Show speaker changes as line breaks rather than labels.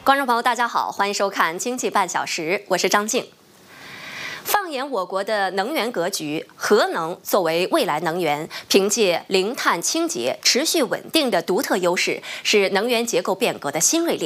观众朋友，大家好，欢迎收看《经济半小时》，我是张静。放眼我国的能源格局，核能作为未来能源，凭借零碳、清洁、持续稳定的独特优势，是能源结构变革的新锐力